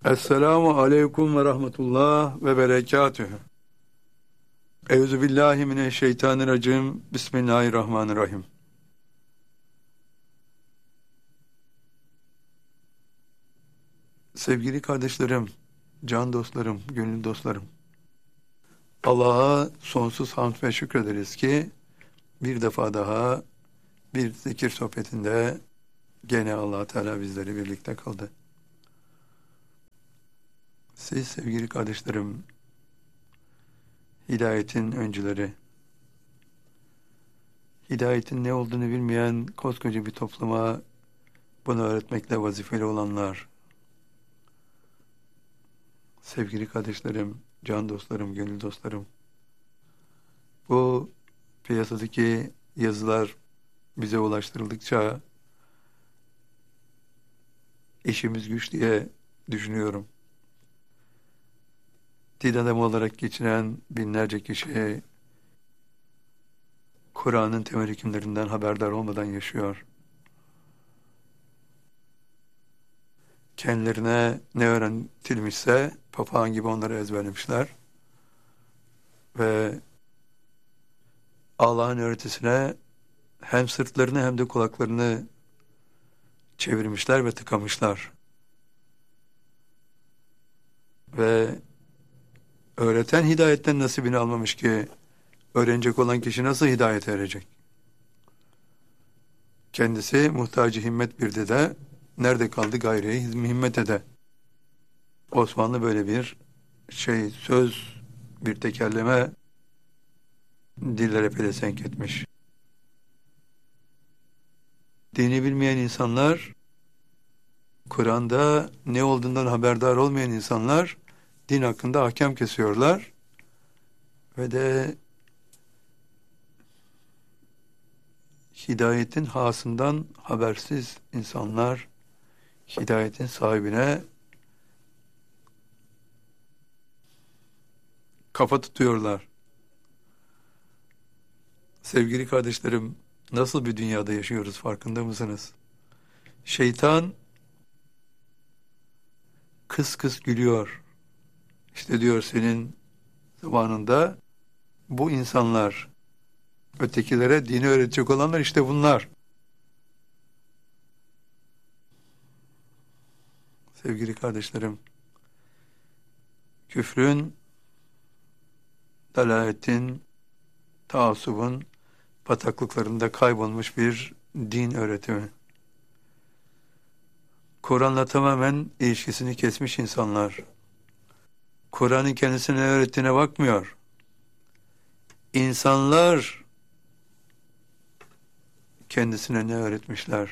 Esselamu aleyküm ve rahmetullah ve berekatühü. Euzubillahimineşşeytanirracim. Bismillahirrahmanirrahim. Sevgili kardeşlerim, can dostlarım, gönül dostlarım. Allah'a sonsuz hamd ve şükrederiz ki bir defa daha bir zikir sohbetinde gene Allah Teala bizleri birlikte kıldı. Siz sevgili kardeşlerim, hidayetin öncüleri, hidayetin ne olduğunu bilmeyen koskoca bir topluma bunu öğretmekle vazifeli olanlar, sevgili kardeşlerim, can dostlarım, gönül dostlarım, bu piyasadaki yazılar bize ulaştırıldıkça işimiz güç diye düşünüyorum. Din adamı olarak geçinen binlerce kişi Kur'an'ın temel hükümlerinden haberdar olmadan yaşıyor. Kendilerine ne öğretilmişse papağan gibi onları ezberlemişler ve Allah'ın öğretisine hem sırtlarını hem de kulaklarını çevirmişler ve tıkamışlar. Ve öğreten hidayetten nasibini almamış ki öğrenecek olan kişi nasıl hidayete erecek? Kendisi muhtacı himmet bir dede, nerede kaldı gayri himmet ede? Osmanlı böyle bir söz, bir tekerleme dillere pelesenk etmiş. Dini bilmeyen insanlar, Kur'an'da ne olduğundan haberdar olmayan insanlar din hakkında ahkam kesiyorlar ve de hidayetin hasından habersiz insanlar hidayetin sahibine kafa tutuyorlar. Sevgili kardeşlerim, nasıl bir dünyada yaşıyoruz farkında mısınız? Şeytan kıs kıs gülüyor. İşte diyor senin zamanında bu insanlar, ötekilere dini öğretecek olanlar işte bunlar. Sevgili kardeşlerim, küfrün, dalaletin, taassubun bataklıklarında kaybolmuş bir din öğretimi. Kur'an'la tamamen ilişkisini kesmiş insanlar. Kur'an'ın kendisine öğrettiğine bakmıyor. İnsanlar kendisine ne öğretmişler?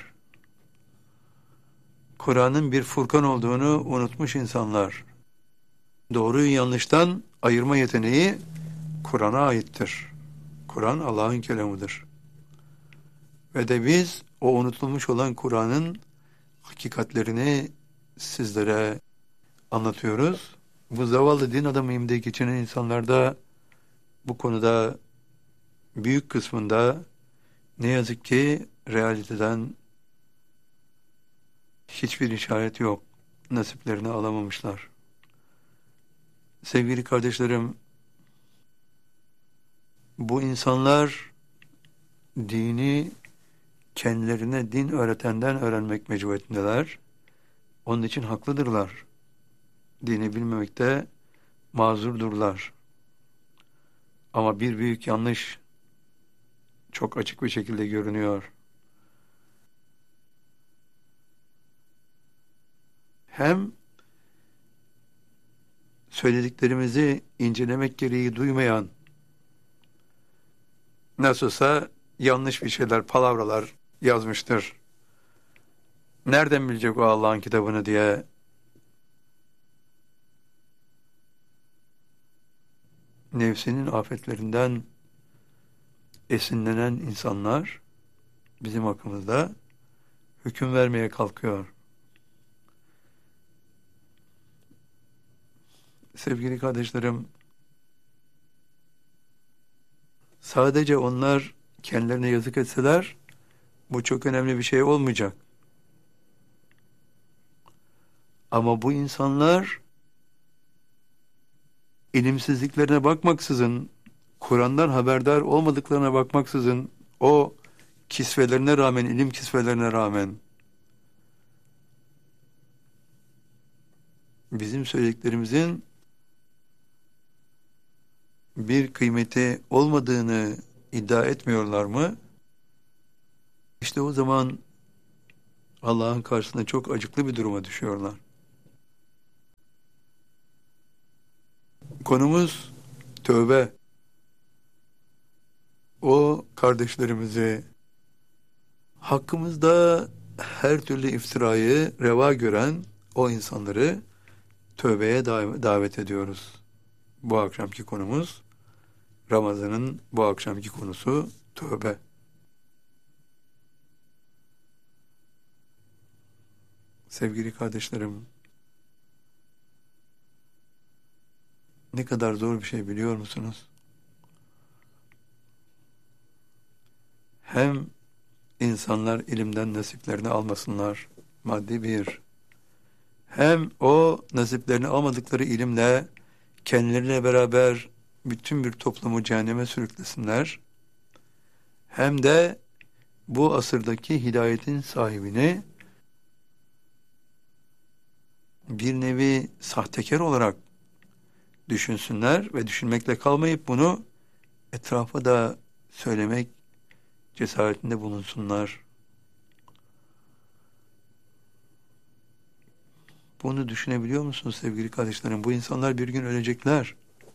Kur'an'ın bir Furkan olduğunu unutmuş insanlar. Doğruyu yanlıştan ayırma yeteneği Kur'an'a aittir. Kur'an Allah'ın kelamıdır. Ve de biz o unutulmuş olan Kur'an'ın hakikatlerini sizlere anlatıyoruz. Bu zavallı din adamıyım diye geçinen insanlarda bu konuda büyük kısmında ne yazık ki realiteden hiçbir işaret yok. Nasiplerini alamamışlar. Sevgili kardeşlerim, bu insanlar dini kendilerine din öğretenden öğrenmek mecburiyetindeler. Onun için haklıdırlar. Dini bilmemekte mazurdurlar. Ama bir büyük yanlış çok açık bir şekilde görünüyor. Hem söylediklerimizi incelemek gereği duymayan, nasılsa yanlış bir şeyler, palavralar yazmıştır. Nereden bilecek o Allah'ın kitabını diye nefsinin afetlerinden esinlenen insanlar bizim hakkımızda hüküm vermeye kalkıyor. Sevgili kardeşlerim, sadece onlar kendilerine yazık etseler bu çok önemli bir şey olmayacak. Ama bu insanlar ilimsizliklerine bakmaksızın, Kur'an'dan haberdar olmadıklarına bakmaksızın, o kisvelerine rağmen, ilim kisvelerine rağmen bizim söylediklerimizin bir kıymeti olmadığını iddia etmiyorlar mı? İşte o zaman Allah'ın karşısında çok acıklı bir duruma düşüyorlar. Konumuz tövbe. O kardeşlerimizi hakkımızda her türlü iftirayı reva gören o insanları tövbeye davet ediyoruz. Bu akşamki konumuz, Ramazan'ın bu akşamki konusu tövbe. Sevgili kardeşlerim, ne kadar zor bir şey biliyor musunuz? Hem insanlar ilimden nasiplerini almasınlar, maddi bir. Hem o nasiplerini almadıkları ilimle kendileriyle beraber bütün bir toplumu cehenneme sürüklesinler. Hem de bu asırdaki hidayetin sahibini bir nevi sahtekar olarak düşünsünler ve düşünmekle kalmayıp bunu etrafa da söylemek cesaretinde bulunsunlar. Bunu düşünebiliyor musunuz sevgili kardeşlerim? Bu insanlar bir gün ölecekler.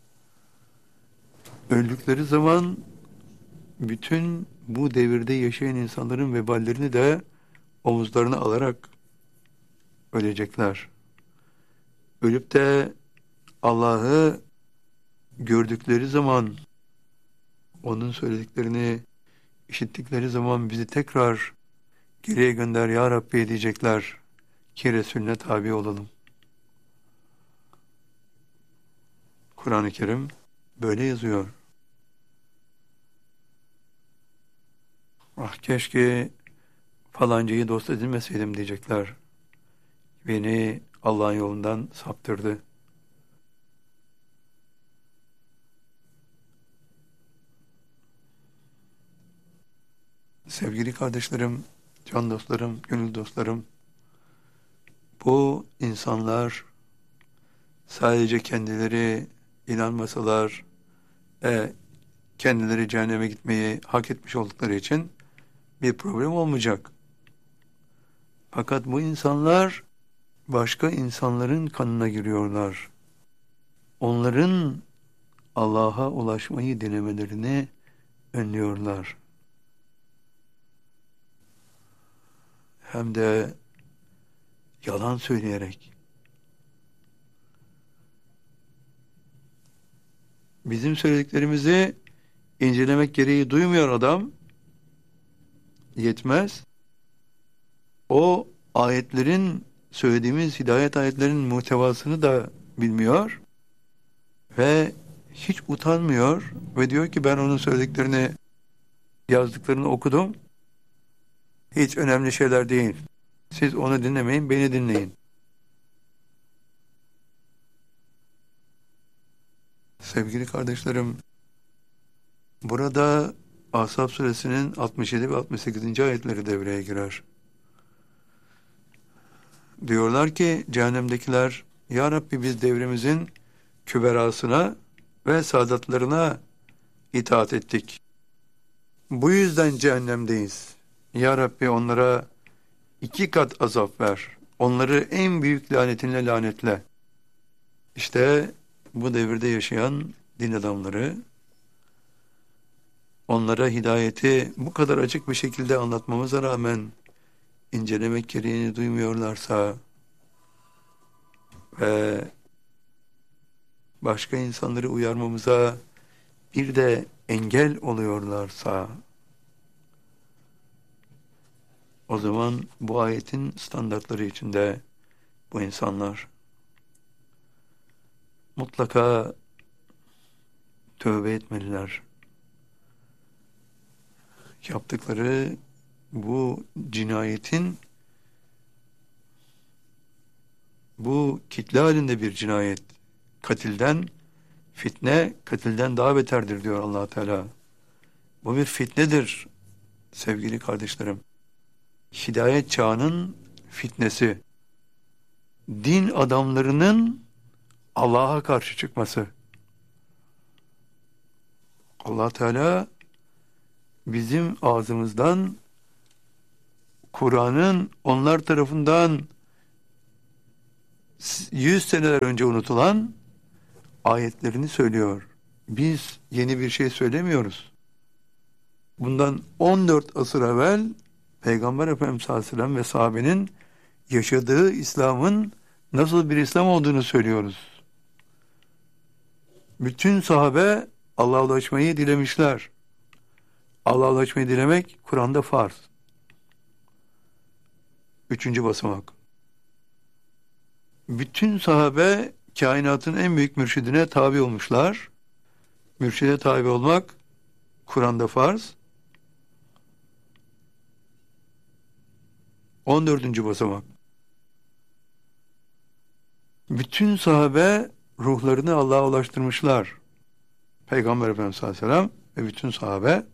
Öldükleri zaman bütün bu devirde yaşayan insanların veballerini de omuzlarına alarak ölecekler. Ölüp de Allah'ı gördükleri zaman, onun söylediklerini işittikleri zaman bizi tekrar geriye gönder ya Rabbi diyecekler ki Resulüne tabi olalım. Kur'an-ı Kerim böyle yazıyor. Ah keşke falancayı dost edinmeseydim diyecekler. Beni Allah'ın yolundan saptırdı. Sevgili kardeşlerim, can dostlarım, gönül dostlarım, bu insanlar sadece kendileri inanmasalar, kendileri cehenneme gitmeyi hak etmiş oldukları için bir problem olmayacak. Fakat bu insanlar başka insanların kanına giriyorlar. Onların Allah'a ulaşmayı denemelerini önlüyorlar. Hem de yalan söyleyerek. Bizim söylediklerimizi incelemek gereği duymuyor adam. Yetmez. O ayetlerin, söylediğimiz hidayet ayetlerinin muhtevasını da bilmiyor ve hiç utanmıyor ve diyor ki ben onun söylediklerini, yazdıklarını okudum. Hiç önemli şeyler değil. Siz onu dinlemeyin, beni dinleyin. Sevgili kardeşlerim, burada Ahzab suresinin 67 ve 68. ayetleri devreye girer. Diyorlar ki cehennemdekiler, Ya Rabbi biz devrimizin küberasına ve sadatlarına itaat ettik. Bu yüzden cehennemdeyiz. Ya Rabbi onlara 2 kat azap ver. Onları en büyük lanetinle lanetle. İşte bu devirde yaşayan din adamları, onlara hidayeti bu kadar açık bir şekilde anlatmamıza rağmen incelemek gereğini duymuyorlarsa ve başka insanları uyarmamıza bir de engel oluyorlarsa o zaman bu ayetin standartları içinde bu insanlar mutlaka tövbe etmeliler. Yaptıkları bu cinayetin Bu kitle halinde bir cinayet. Fitne katilden daha beterdir diyor Allah Teala. Bu bir fitnedir sevgili kardeşlerim. Hidayet çağının fitnesi. Din adamlarının Allah'a karşı çıkması. Allah Teala bizim ağzımızdan Kur'an'ın onlar tarafından 100 seneler önce unutulan ayetlerini söylüyor. Biz yeni bir şey söylemiyoruz. Bundan 14 asır evvel Peygamber Efendimiz sallallahu aleyhi ve sellem ve sahabenin yaşadığı İslam'ın nasıl bir İslam olduğunu söylüyoruz. Bütün sahabe Allah'a ulaşmayı dilemişler. Allah'a ulaşmayı dilemek Kur'an'da farz. 3. basamak. Bütün sahabe kainatın en büyük mürşidine tabi olmuşlar. Mürşide tabi olmak Kur'an'da farz. 14. basamak. Bütün sahabe ruhlarını Allah'a ulaştırmışlar. Peygamber Efendimiz sallallahu aleyhi ve sellem ve bütün sahabe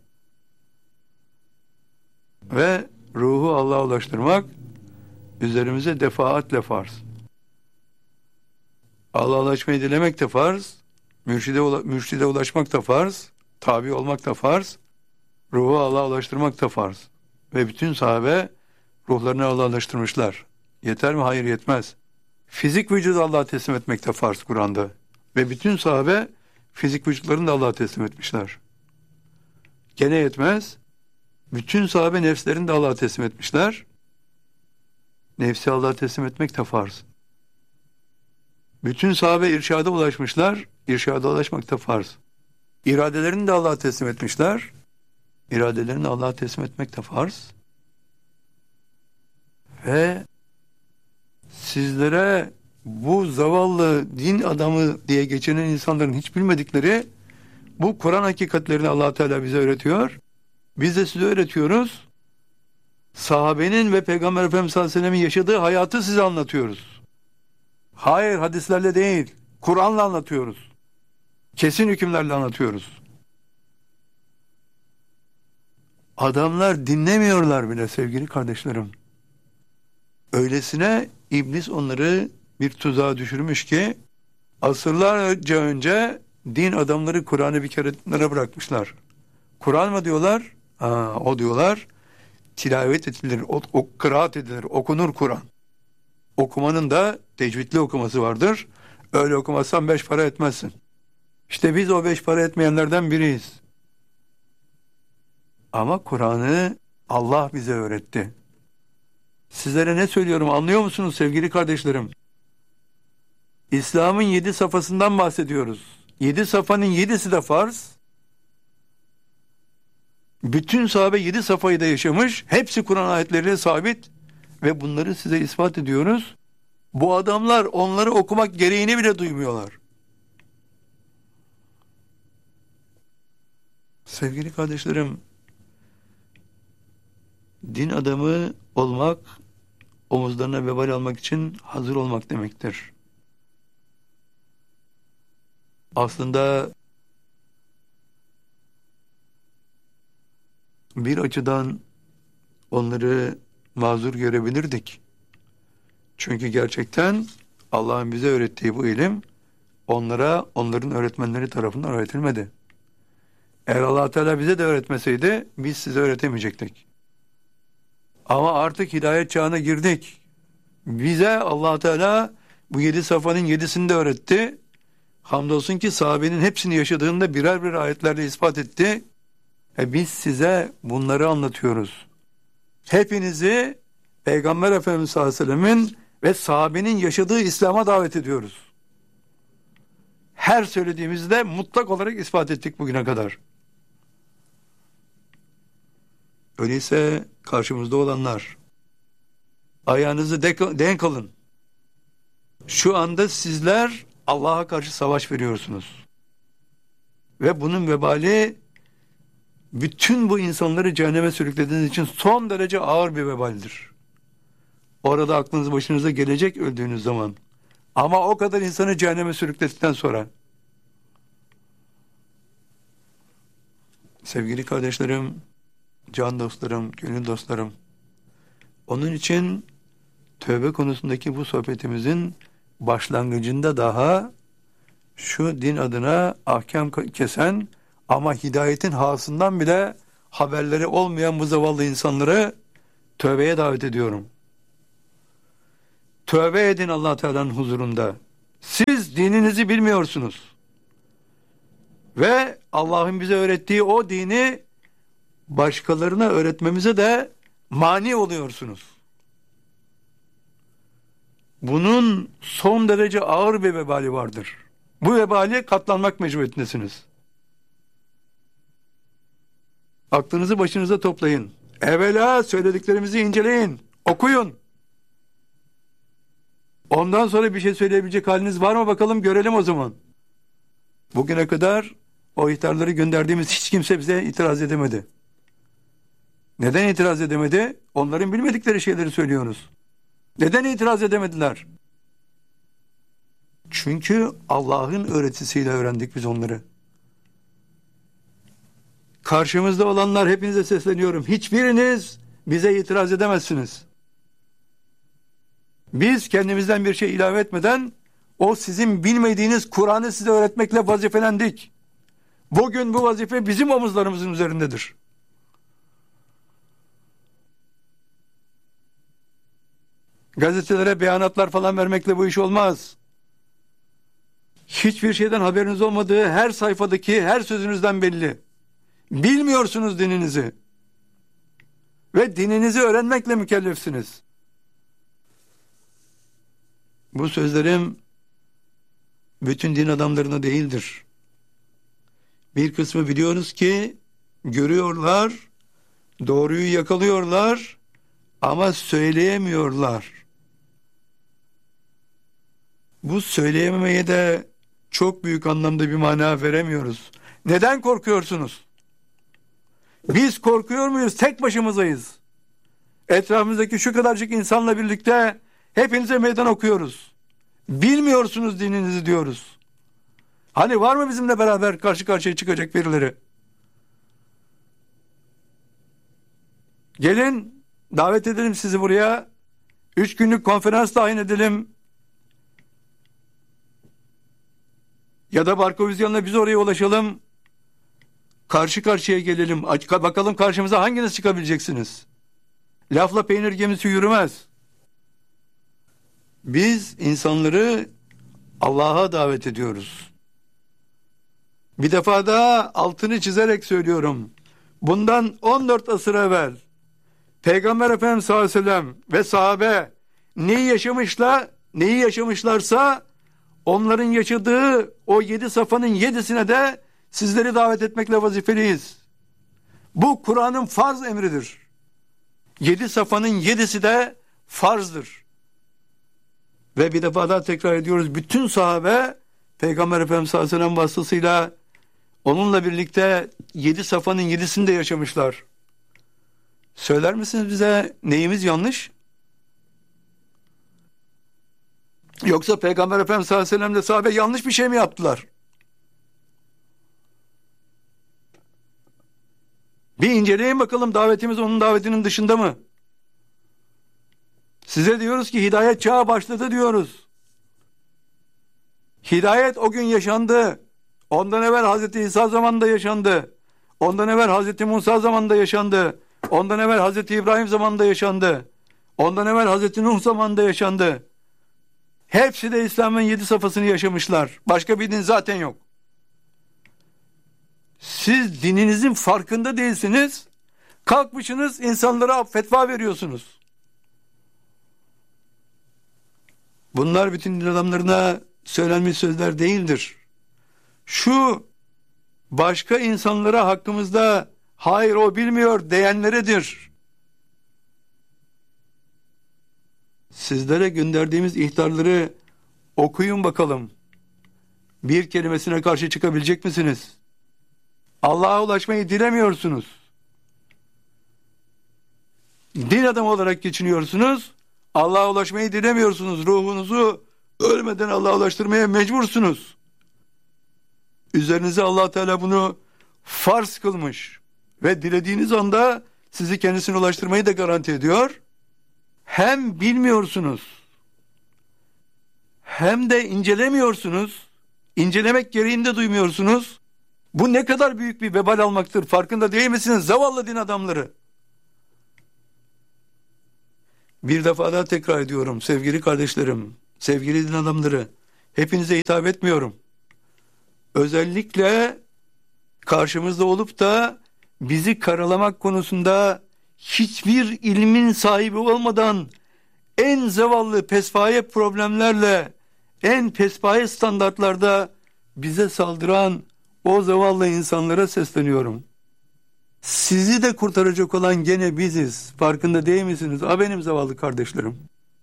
ve ruhu Allah'a ulaştırmak üzerimize defaatle farz. Allah'a ulaşmayı dilemek de farz, mürşide ulaşmak da farz, tabi olmak da farz, ruhu Allah'a ulaştırmak da farz. Ve bütün sahabe ruhlarını Allah'a ulaştırmışlar. Yeter mi? Hayır, yetmez. Fizik vücudu Allah'a teslim etmek de farz Kur'an'da. Ve bütün sahabe fizik vücutlarını da Allah'a teslim etmişler. Gene yetmez. Bütün sahabe nefslerini de Allah'a teslim etmişler. Nefsi Allah'a teslim etmek de farz. Bütün sahabe irşada ulaşmışlar. İrşada ulaşmak da farz. İradelerini de Allah'a teslim etmişler. İradelerini Allah'a teslim etmek de farz. Ve sizlere bu zavallı din adamı diye geçinen insanların hiç bilmedikleri bu Kur'an hakikatlerini Allah Teala bize öğretiyor. Biz de size öğretiyoruz. Sahabenin ve Peygamber Efendimiz sallallahu aleyhi ve sellem'in yaşadığı hayatı size anlatıyoruz. Hayır, hadislerle değil, Kur'an'la anlatıyoruz. Kesin hükümlerle anlatıyoruz. Adamlar dinlemiyorlar bile sevgili kardeşlerim. Öylesine iblis onları bir tuzağa düşürmüş ki asırlarca önce din adamları Kur'an'ı bir kere bırakmışlar. Kur'an mı diyorlar? O diyorlar. Tilavet edilir, kıraat edilir, okunur Kur'an. Okumanın da tecvidli okuması vardır. Öyle okumazsan 5 para etmezsin. İşte biz o 5 para etmeyenlerden biriyiz. Ama Kur'an'ı Allah bize öğretti. Sizlere ne söylüyorum anlıyor musunuz sevgili kardeşlerim? İslam'ın 7 safhasından bahsediyoruz. 7 safhanın 7'si de farz. Bütün sahabe 7 safhayı da yaşamış. Hepsi Kur'an ayetleriyle sabit. Ve bunları size ispat ediyoruz. Bu adamlar onları okumak gereğini bile duymuyorlar. Sevgili kardeşlerim, din adamı olmak, omuzlarına vebal almak için hazır olmak demektir. Aslında bir açıdan onları mazur görebilirdik. Çünkü gerçekten Allah'ın bize öğrettiği bu ilim onların öğretmenleri tarafından öğretilmedi. Eğer Allah Teala bize de öğretmeseydi biz size öğretemeyecektik. Ama artık hidayet çağına girdik. Bize Allah Teala bu 7 safhanın 7'sini de öğretti. Hamdolsun ki sahabenin hepsini yaşadığında birer birer ayetlerle ispat etti. Biz size bunları anlatıyoruz. Hepinizi Peygamber Efendimiz sallallahu aleyhi ve sellemin ve sahabenin yaşadığı İslam'a davet ediyoruz. Her söylediğimizde mutlak olarak ispat ettik bugüne kadar. Öyleyse karşımızda olanlar, ayağınızı denk alın. Şu anda sizler Allah'a karşı savaş veriyorsunuz. Ve bunun vebali bütün bu insanları cehenneme sürüklediğiniz için son derece ağır bir vebaldir. Orada aklınız başınıza gelecek öldüğünüz zaman. Ama o kadar insanı cehenneme sürükledikten sonra. Sevgili kardeşlerim, can dostlarım, gönül dostlarım, onun için tövbe konusundaki bu sohbetimizin başlangıcında daha şu din adına ahkam kesen ama hidayetin hasından bile haberleri olmayan bu zavallı insanları tövbeye davet ediyorum. Tövbe edin Allah Teala'nın huzurunda. Siz dininizi bilmiyorsunuz. Ve Allah'ın bize öğrettiği o dini başkalarına öğretmemize de mani oluyorsunuz. Bunun son derece ağır bir vebali vardır. Bu vebali katlanmak mecburiyetindesiniz. Aklınızı başınıza toplayın. Evvela söylediklerimizi inceleyin, okuyun. Ondan sonra bir şey söyleyebilecek haliniz var mı bakalım, görelim o zaman. Bugüne kadar o ihtarları gönderdiğimiz hiç kimse bize itiraz edemedi. Neden itiraz edemedi? Onların bilmedikleri şeyleri söylüyoruz. Neden itiraz edemediler? Çünkü Allah'ın öğretisiyle öğrendik biz onları. Karşımızda olanlar, hepinize sesleniyorum. Hiçbiriniz bize itiraz edemezsiniz. Biz kendimizden bir şey ilave etmeden o sizin bilmediğiniz Kur'an'ı size öğretmekle vazifelendik. Bugün bu vazife bizim omuzlarımızın üzerindedir. Gazetelere beyanatlar falan vermekle bu iş olmaz. Hiçbir şeyden haberiniz olmadığı her sayfadaki her sözünüzden belli. Bilmiyorsunuz dininizi. Ve dininizi öğrenmekle mükellefsiniz. Bu sözlerim bütün din adamlarına değildir. Bir kısmı biliyoruz ki görüyorlar, doğruyu yakalıyorlar ama söyleyemiyorlar. Bu söyleyememeye de çok büyük anlamda bir mana veremiyoruz. Neden korkuyorsunuz? Biz korkuyor muyuz? Tek başımızayız. Etrafımızdaki şu kadarcık insanla birlikte hepinize meydan okuyoruz. Bilmiyorsunuz dininizi diyoruz. Hani var mı bizimle beraber karşı karşıya çıkacak birileri? Gelin, davet edelim sizi buraya. 3 günlük konferans tayin edelim. Ya da Barkovizyon'la biz oraya ulaşalım. Karşı karşıya gelelim. Bakalım karşımıza hanginiz çıkabileceksiniz? Lafla peynir gemisi yürümez. Biz insanları Allah'a davet ediyoruz. Bir defa daha altını çizerek söylüyorum. Bundan 14 asır evvel Peygamber Efendimiz sallallahu aleyhi ve sellem ve sahabe neyi yaşamışlarsa onların yaşadığı o 7 safhanın 7'sine de sizleri davet etmekle vazifeliyiz. Bu Kur'an'ın farz emridir. 7 safhanın 7'si de farzdır. Ve bir defa daha tekrar ediyoruz. Bütün sahabe Peygamber Efendimiz sallallahu aleyhi ve sellem vasıtasıyla onunla birlikte 7 safhanın 7'sini de yaşamışlar. Söyler misiniz bize neyimiz yanlış? Yoksa Peygamber Efendimiz sallallahu aleyhi ve sellem de sahabe yanlış bir şey mi yaptılar? Bir inceleyin bakalım, davetimiz onun davetinin dışında mı? Size diyoruz ki hidayet çağı başladı diyoruz. Hidayet o gün yaşandı. Ondan evvel Hazreti İsa zamanında yaşandı. Ondan evvel Hazreti Musa zamanında yaşandı. Ondan evvel Hazreti İbrahim zamanında yaşandı. Ondan evvel Hazreti Nuh zamanında yaşandı. Hepsi de İslam'ın 7 safhasını yaşamışlar. Başka bir din zaten yok. Siz dininizin farkında değilsiniz. Kalkmışsınız insanlara fetva veriyorsunuz. Bunlar bütün din adamlarına söylenmiş sözler değildir. Şu başka insanlara hakkımızda hayır o bilmiyor diyenleredir. Sizlere gönderdiğimiz ihtarları okuyun bakalım. Bir kelimesine karşı çıkabilecek misiniz? Allah'a ulaşmayı dilemiyorsunuz. Din adamı olarak geçiniyorsunuz. Allah'a ulaşmayı dilemiyorsunuz. Ruhunuzu Ölmeden Allah'a ulaştırmaya mecbursunuz. Üzerinize Allah Teala bunu farz kılmış ve dilediğiniz anda sizi kendisine ulaştırmayı da garanti ediyor. Hem bilmiyorsunuz, hem de incelemiyorsunuz, incelemek gereğini de duymuyorsunuz. Bu ne kadar büyük bir vebal almaktır, farkında değil misiniz zavallı din adamları? Bir defa daha tekrar ediyorum sevgili kardeşlerim, sevgili din adamları, hepinize hitap etmiyorum. Özellikle karşımızda olup da bizi karalamak konusunda hiçbir ilmin sahibi olmadan en zavallı pespaye problemlerle, en pespaye standartlarda bize saldıran o zavallı insanlara sesleniyorum. Sizi de kurtaracak olan gene biziz. Farkında değil misiniz? Benim zavallı kardeşlerim.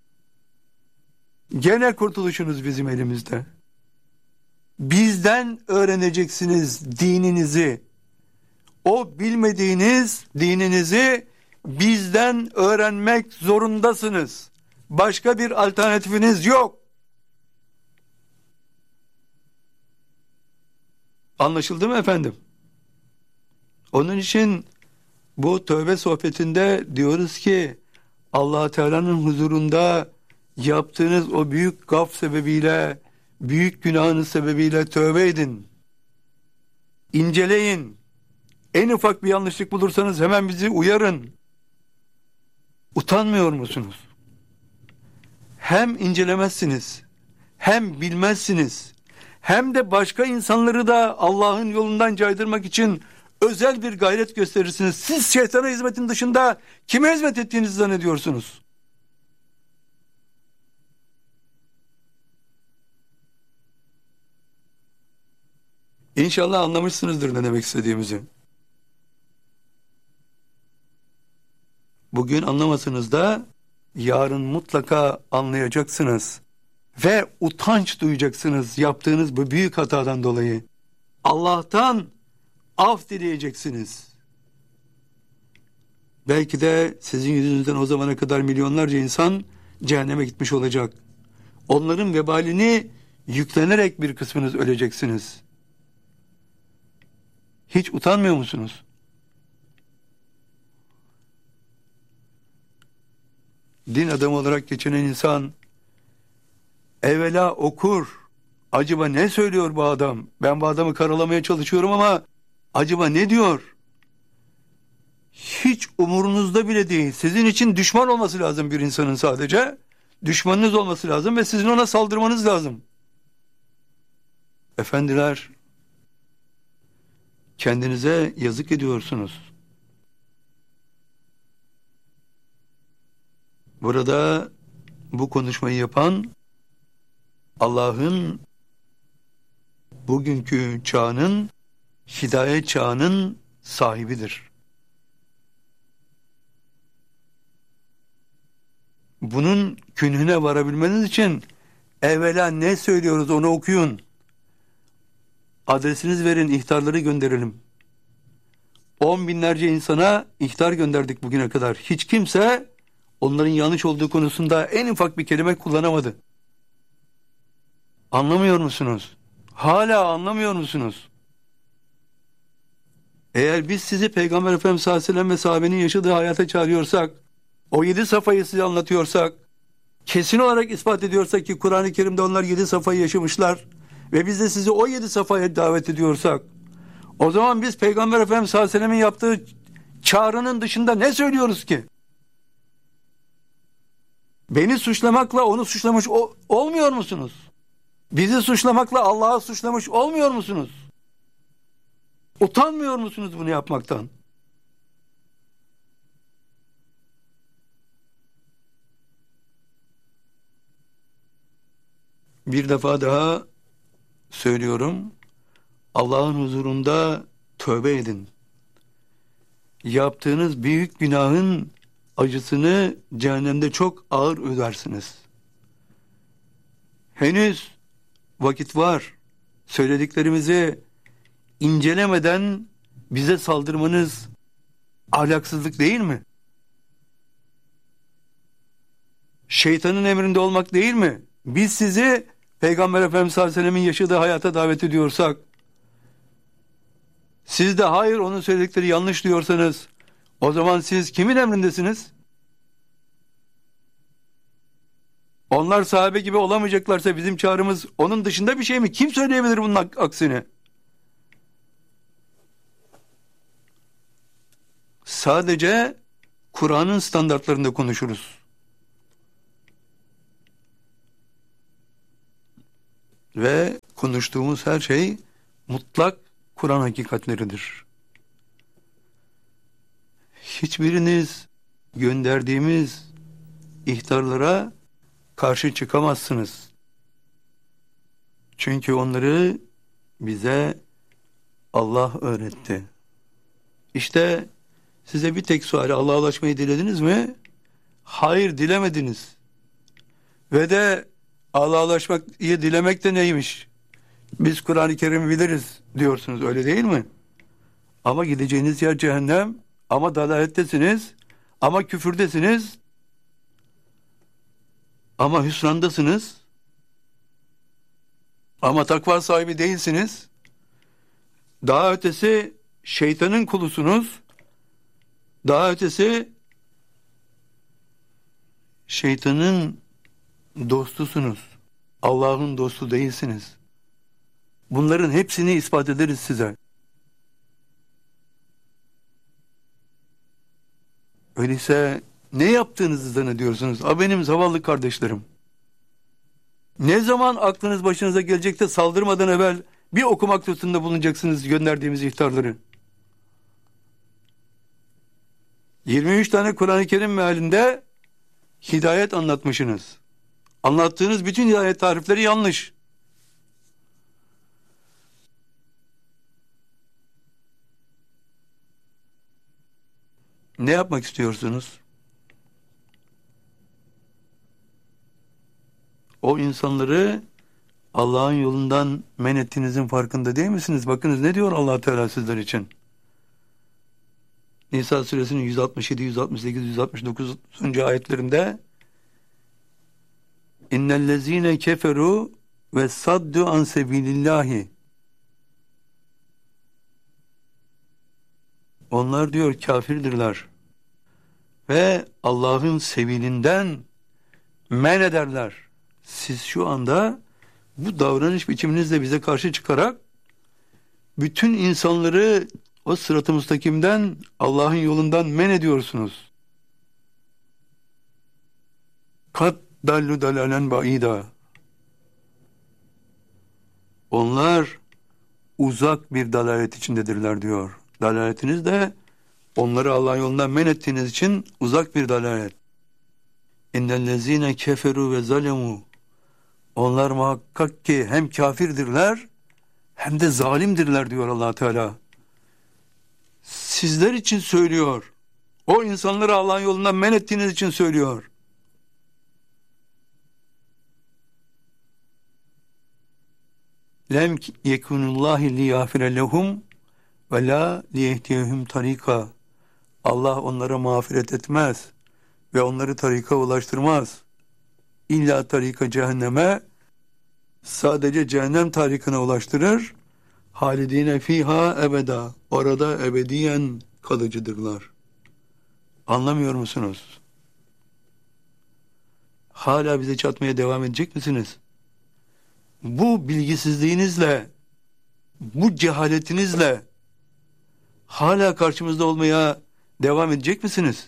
Gene kurtuluşunuz bizim elimizde. Bizden öğreneceksiniz dininizi. O bilmediğiniz dininizi bizden öğrenmek zorundasınız. Başka bir alternatifiniz yok. Anlaşıldı mı efendim? Onun için bu tövbe sohbetinde diyoruz ki Allah Teala'nın huzurunda yaptığınız o büyük gaf sebebiyle, büyük günahınız sebebiyle tövbe edin. İnceleyin. En ufak bir yanlışlık bulursanız hemen bizi uyarın. Utanmıyor musunuz? Hem incelemezsiniz, hem bilmezsiniz, hem de başka insanları da Allah'ın yolundan caydırmak için özel bir gayret gösterirsiniz. Siz şeytana hizmetin dışında kime hizmet ettiğinizi zannediyorsunuz? İnşallah anlamışsınızdır ne demek istediğimizi. Bugün anlamasanız da yarın mutlaka anlayacaksınız. Ve utanç duyacaksınız yaptığınız bu büyük hatadan dolayı. Allah'tan af dileyeceksiniz. Belki de sizin yüzünüzden o zamana kadar milyonlarca insan cehenneme gitmiş olacak. Onların vebalini yüklenerek bir kısmınız öleceksiniz. Hiç utanmıyor musunuz? Din adamı olarak geçinen insan evvela okur. Acaba ne söylüyor bu adam? Ben bu adamı karalamaya çalışıyorum ama acaba ne diyor? Hiç umurunuzda bile değil. Sizin için düşman olması lazım bir insanın sadece. Düşmanınız olması lazım ve sizin ona saldırmanız lazım. Efendiler, kendinize yazık ediyorsunuz. Burada bu konuşmayı yapan Allah'ın bugünkü çağının, hidayet çağının sahibidir. Bunun künhüne varabilmeniz için evvela ne söylüyoruz onu okuyun. Adresiniz verin, ihtarları gönderelim. 10 binlerce insana ihtar gönderdik bugüne kadar. Hiç kimse onların yanlış olduğu konusunda en ufak bir kelime kullanamadı. Anlamıyor musunuz? Hala anlamıyor musunuz? Eğer biz sizi Peygamber Efendimiz sallallahu aleyhi ve sellem ve sahabenin yaşadığı hayata çağırıyorsak, o 7 safhayı size anlatıyorsak, kesin olarak ispat ediyorsak ki Kur'an-ı Kerim'de onlar 7 safhayı yaşamışlar ve biz de sizi o 7 safhaya davet ediyorsak, o zaman biz Peygamber Efendimiz sallallahu aleyhi ve sellemin yaptığı çağrının dışında ne söylüyoruz ki? Beni suçlamakla onu suçlamış olmuyor musunuz? Bizi suçlamakla Allah'ı suçlamış olmuyor musunuz? Utanmıyor musunuz bunu yapmaktan? Bir defa daha söylüyorum. Allah'ın huzurunda tövbe edin. Yaptığınız büyük günahın acısını cehennemde çok ağır ödersiniz. Henüz vakit var. Söylediklerimizi incelemeden bize saldırmanız ahlaksızlık değil mi? Şeytanın emrinde olmak değil mi? Biz sizi Peygamber Efendimiz sallallahu aleyhi ve sellemin yaşadığı hayata davet ediyorsak, siz de hayır onun söyledikleri yanlış diyorsanız, o zaman siz kimin emrindesiniz? Onlar sahabe gibi olamayacaklarsa bizim çağrımız onun dışında bir şey mi? Kim söyleyebilir bunun aksini? Sadece Kur'an'ın standartlarında konuşuruz. Ve konuştuğumuz her şey mutlak Kur'an hakikatleridir. Hiçbiriniz gönderdiğimiz ihtarlara karşı çıkamazsınız. Çünkü onları bize Allah öğretti. İşte size bir tek suali, Allah'a ulaşmayı dilediniz mi? Hayır, dilemediniz. Ve de Allah'a ulaşmayı dilemek de neymiş? Biz Kur'an-ı Kerim'i biliriz diyorsunuz, öyle değil mi? Ama gideceğiniz yer cehennem, ama dalalettesiniz, ama küfürdesiniz, ama hüsrandasınız, ama takva sahibi değilsiniz. Daha ötesi şeytanın kulusunuz. Daha ötesi şeytanın dostusunuz. Allah'ın dostu değilsiniz. Bunların hepsini ispat ederiz size. Öyleyse ne yaptığınızı zannediyorsunuz? Benim zavallı kardeşlerim. Ne zaman aklınız başınıza gelecek de saldırmadan evvel bir okumak lütfunda bulunacaksınız gönderdiğimiz ihtarları? 23 tane Kur'an-ı Kerim mealinde hidayet anlatmışsınız. Anlattığınız bütün hidayet tarifleri yanlış. Ne yapmak istiyorsunuz? O insanları Allah'ın yolundan men ettiğinizin farkında değil misiniz? Bakınız ne diyor Allah Teala sizler için. Nisa suresinin 167, 168, 169. ayetlerinde İnnellezîne keferu ve saddu an sebilillahi. Onlar diyor kafirdirler ve Allah'ın sebilinden men ederler. Siz şu anda bu davranış biçiminizle bize karşı çıkarak bütün insanları o sırat-ı müstakimden, Allah'ın yolundan men ediyorsunuz. Kat dallu dalalen baida. Onlar uzak bir dalalet içindedirler diyor. Dalaletiniz de onları Allah'ın yolundan men ettiğiniz için uzak bir dalalet. İnnellezîne keferu ve zalemu. Onlar muhakkak ki hem kafirdirler hem de zalimdirler diyor Allah Teala. Sizler için söylüyor. O insanları Allah'ın yolundan men ettiğiniz için söylüyor. Lem yekunullahi liyâfire lehum ve la liyehdiyehum tarika. Allah onlara mağfiret etmez ve onları tarika ulaştırmaz. İlla tarika cehenneme, sadece cehennem tarikına ulaştırır. Halidine fiha ebeda. Orada ebediyen kalıcıdırlar. Anlamıyor musunuz? Hala bize çatmaya devam edecek misiniz? Bu bilgisizliğinizle, bu cehaletinizle hala karşımızda olmaya devam edecek misiniz?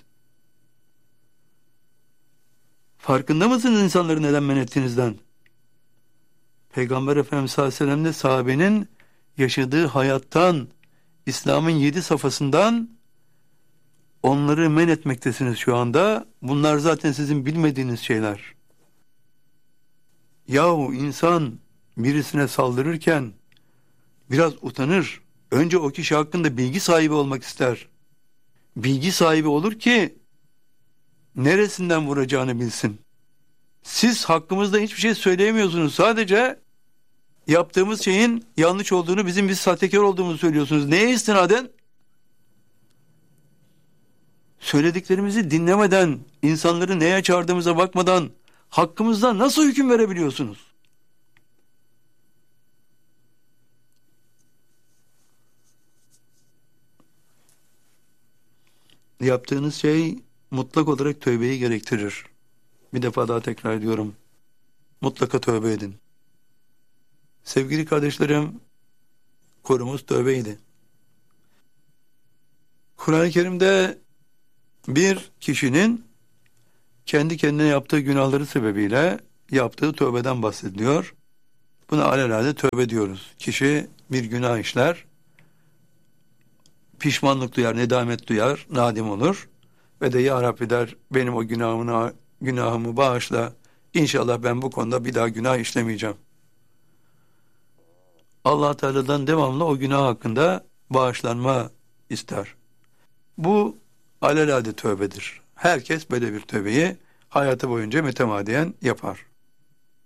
Farkında mısınız insanları neden men ettiğinizden? Peygamber Efendimiz sallallahu aleyhi ve sellem de sahabenin yaşadığı hayattan, İslam'ın 7 safhasından onları men etmektesiniz şu anda. Bunlar zaten sizin bilmediğiniz şeyler. Yahu insan birisine saldırırken biraz utanır. Önce o kişi hakkında bilgi sahibi olmak ister. Bilgi sahibi olur ki neresinden vuracağını bilsin. Siz hakkımızda hiçbir şey söyleyemiyorsunuz. Sadece yaptığımız şeyin yanlış olduğunu, bizim bir sahtekar olduğumuzu söylüyorsunuz. Neye istinaden? Söylediklerimizi dinlemeden, insanları neye çağırdığımıza bakmadan, Hakkımızda nasıl hüküm verebiliyorsunuz? Yaptığınız şey mutlak olarak tövbeyi gerektirir. Bir defa daha tekrar ediyorum. Mutlaka tövbe edin. Sevgili kardeşlerim, konumuz tövbeydi. Kur'an-ı Kerim'de bir kişinin kendi kendine yaptığı günahları sebebiyle yaptığı tövbeden bahsediliyor. Buna alelade tövbe diyoruz. Kişi bir günah işler, pişmanlık duyar, nedamet duyar, nadim olur ve de ya Rabbi der, benim o günahımı bağışla. İnşallah ben bu konuda bir daha günah işlemeyeceğim. Allah Teala'dan devamlı o günah hakkında bağışlanma ister. Bu alelade tövbedir. Herkes böyle bir tövbeyi hayatı boyunca mütemadiyen yapar.